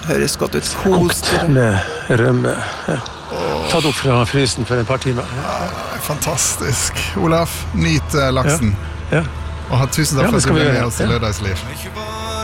høres godt ut. Kos dere. Med rømme. Tatt opp fra frysen for et par timer. Fantastisk. Olaf, nyt laksen. Ja. Og tusen takk for at du ble med oss i Lørdagsliv.